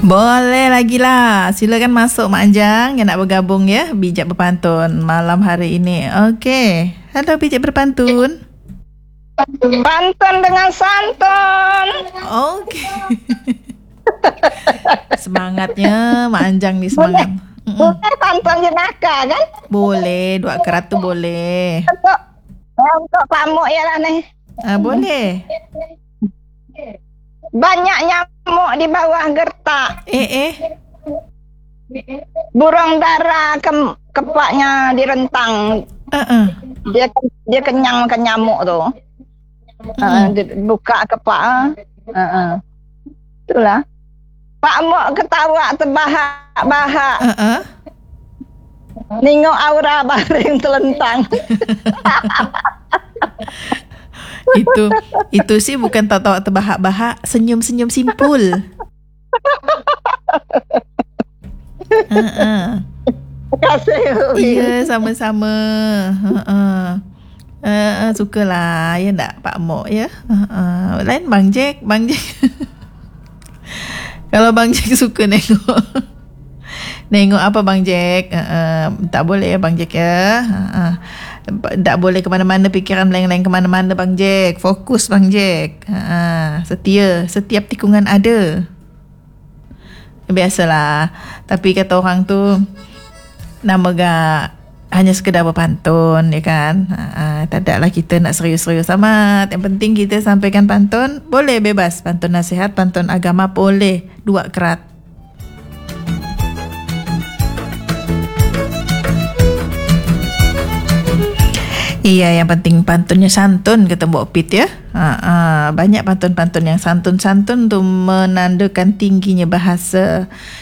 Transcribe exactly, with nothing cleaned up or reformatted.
Boleh lagi lah. Silakan masuk Mak Anjang yang nak bergabung ya. Bijak berpantun malam hari ini. Okey. Halo Bijak berpantun. Pantun dengan santun. Okey. Semangatnya Mak Anjang ni semangat. Boleh, boleh pantun jenaka kan? Boleh, dua kerat tu boleh. Untuk, untuk pamuk ya lah ni. Ah, boleh. Banyak nyamuk di bawah gertak. Eh eh. Burung dara ke, kepaknya direntang. Uh-uh. Dia dia kenyang ke nyamuk tu. Uh, buka kepak. Uh-uh. Itulah. Pak Mok ketawa terbahak-bahak. Uh-uh. Nengok aura baring telentang. Itu itu sih bukan tawa terbahak-bahak, senyum-senyum simpul. Uh-uh. Terima kasih. Iya, sama-sama. Uh-uh. Uh, sukalah ya tak Pak Mok ya. Uh-uh. Lain Bang Jack, Bang Jack. Kalau Bang Jack suka nengok Nengok apa Bang Jack, uh, uh, tak boleh ya Bang Jack ya. uh, uh. Tak boleh ke mana-mana, fikiran lain-lain ke mana-mana Bang Jack. Fokus Bang Jack. uh, uh. Setia, setiap tikungan ada. Biasalah. Tapi kata orang tu, nama gak hanya sekedar berpantun ya kan. uh, Tak ada lah kita nak serius-serius amat. Yang penting kita sampaikan pantun. Boleh bebas. Pantun nasihat, pantun agama boleh. Dua kerat. Iya, yang penting pantunnya santun kata Mbok Pit ya. Ha, ha, banyak pantun-pantun yang santun-santun untuk menandakan tingginya bahasa